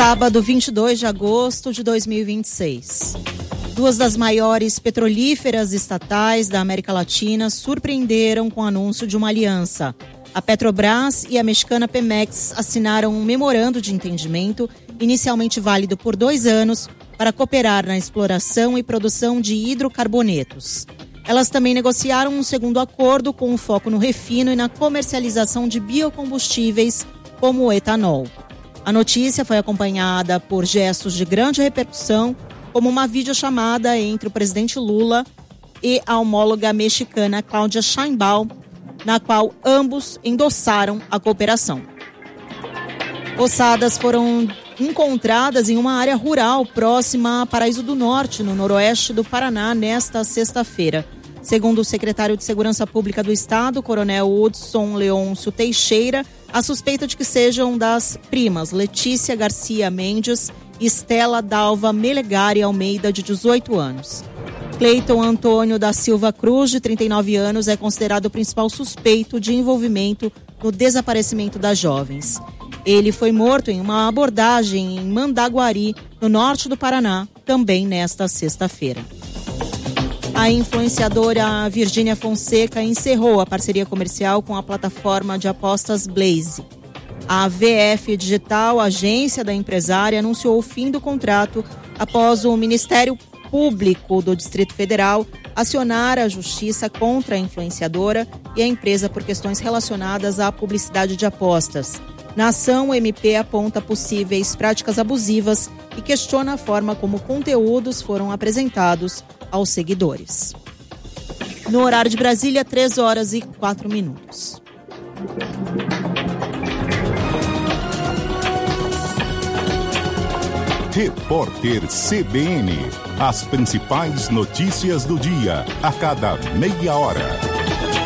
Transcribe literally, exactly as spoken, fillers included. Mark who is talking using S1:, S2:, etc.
S1: Sábado, vinte e dois de agosto de dois mil e vinte e seis. Duas das maiores petrolíferas estatais da América Latina surpreenderam com o anúncio de uma aliança. A Petrobras e a mexicana Pemex assinaram um memorando de entendimento, inicialmente válido por dois anos, para cooperar na exploração e produção de hidrocarbonetos. Elas também negociaram um segundo acordo com um foco no refino e na comercialização de biocombustíveis, como o etanol. A notícia foi acompanhada por gestos de grande repercussão, como uma videochamada entre o presidente Lula e a homóloga mexicana Claudia Sheinbaum, na qual ambos endossaram a cooperação. Ossadas foram encontradas em uma área rural próxima a Paraíso do Norte, no noroeste do Paraná, nesta sexta-feira. Segundo o secretário de Segurança Pública do Estado, coronel Hudson Leôncio Teixeira, a suspeita de que sejam das primas Letícia Garcia Mendes e Estela Dalva Melegari Almeida, de dezoito anos. Cleiton Antônio da Silva Cruz, de trinta e nove anos, é considerado o principal suspeito de envolvimento no desaparecimento das jovens. Ele foi morto em uma abordagem em Mandaguari, no norte do Paraná, também nesta sexta-feira. A influenciadora Virgínia Fonseca encerrou a parceria comercial com a plataforma de apostas Blaze. A V F Digital, agência da empresária, anunciou o fim do contrato após o Ministério Público do Distrito Federal acionar a justiça contra a influenciadora e a empresa por questões relacionadas à publicidade de apostas. Na ação, o M P aponta possíveis práticas abusivas e questiona a forma como conteúdos foram apresentados aos seguidores. No horário de Brasília, três horas e quatro minutos.
S2: Repórter C B N. As principais notícias do dia, a cada meia hora.